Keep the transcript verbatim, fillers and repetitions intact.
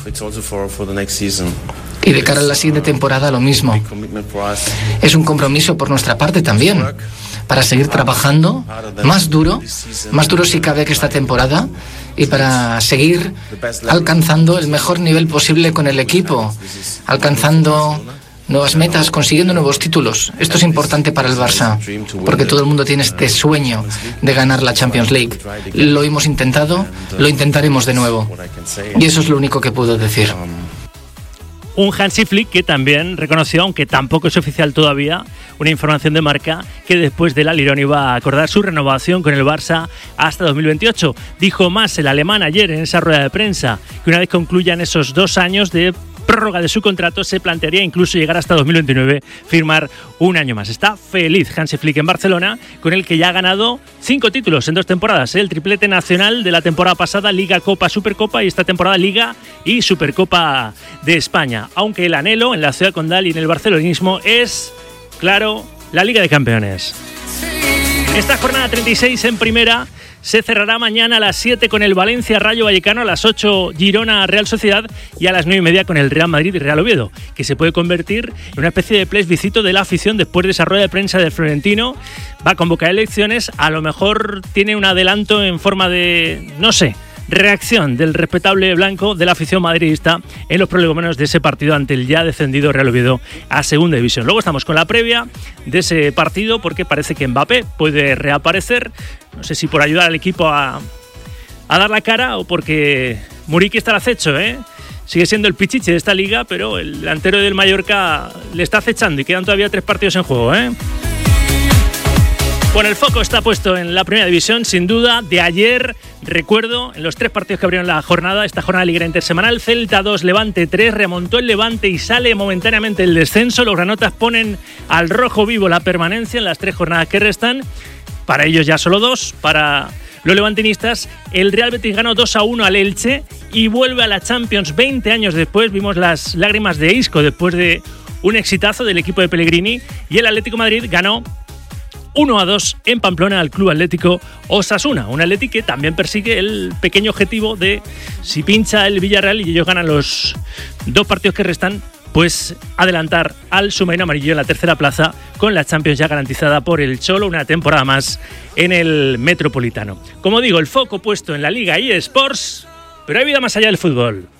Y de cara a la siguiente temporada lo mismo. Es un compromiso por nuestra parte también, para seguir trabajando más duro, más duro si cabe que esta temporada, y para seguir alcanzando el mejor nivel posible con el equipo, alcanzando nuevas metas, consiguiendo nuevos títulos. Esto es importante para el Barça, porque todo el mundo tiene este sueño de ganar la Champions League. Lo hemos intentado, lo intentaremos de nuevo. Y eso es lo único que puedo decir. Un Hansi Flick que también reconoció, aunque tampoco es oficial todavía, una información de Marca, que después del Alirón iba a acordar su renovación con el Barça hasta dos mil veintiocho. Dijo más el alemán ayer en esa rueda de prensa, que una vez concluyan esos dos años de prórroga de su contrato, se plantearía incluso llegar hasta dos mil veintinueve, firmar un año más. Está feliz Hansi Flick en Barcelona, con el que ya ha ganado cinco títulos en dos temporadas. El triplete nacional de la temporada pasada, Liga, Copa, Supercopa, y esta temporada Liga y Supercopa de España. Aunque el anhelo en la ciudad condal y en el barcelonismo es, claro, la Liga de Campeones. Esta jornada treinta y seis en primera se cerrará mañana a las siete con el Valencia Rayo Vallecano, a las ocho Girona Real Sociedad y a las nueve y media con el Real Madrid y Real Oviedo, que se puede convertir en una especie de plebiscito de la afición después de esa rueda de prensa del Florentino. Va a convocar elecciones, a lo mejor tiene un adelanto en forma de, no sé, reacción del respetable blanco de la afición madridista en los prolegómenos de ese partido ante el ya descendido Real Oviedo a segunda división. Luego estamos con la previa de ese partido, porque parece que Mbappé puede reaparecer, no sé si por ayudar al equipo a, a dar la cara o porque Muriqui está al acecho, ¿eh? Sigue siendo el pichiche de esta liga, pero el delantero del Mallorca le está acechando y quedan todavía tres partidos en juego, ¿eh? Bueno, el foco está puesto en la primera división, sin duda. De ayer, recuerdo, en los tres partidos que abrieron la jornada, esta jornada liguera intersemanal, Celta dos, Levante tres, remontó el Levante y sale momentáneamente el descenso. Los granotas ponen al rojo vivo la permanencia en las tres jornadas que restan. Para ellos ya solo dos, para los levantinistas. El Real Betis ganó dos a uno al Elche y vuelve a la Champions veinte años después. Vimos las lágrimas de Isco después de un exitazo del equipo de Pellegrini, y el Atlético de Madrid ganó uno a dos en Pamplona al Club Atlético Osasuna. Un Atlético que también persigue el pequeño objetivo de, si pincha el Villarreal y ellos ganan los dos partidos que restan, pues adelantar al submarino amarillo en la tercera plaza, con la Champions ya garantizada por el Cholo, una temporada más en el Metropolitano. Como digo, el foco puesto en la Liga eSports, pero hay vida más allá del fútbol.